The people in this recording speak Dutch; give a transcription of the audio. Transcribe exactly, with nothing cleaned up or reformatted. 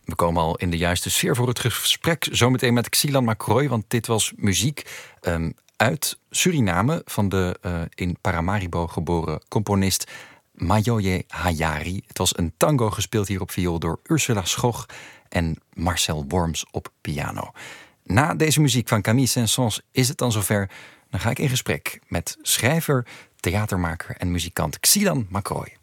We komen al in de juiste sfeer voor het gesprek. Zometeen met Xilan Macroy, want dit was muziek um, uit Suriname van de uh, in Paramaribo geboren componist Mayoye Hayari. Het was een tango gespeeld hier op viool door Ursula Schoch en Marcel Worms op piano. Na deze muziek van Camille Saint-Saëns is het dan zover. Dan ga ik in gesprek met schrijver, theatermaker en muzikant Xilan Macroy.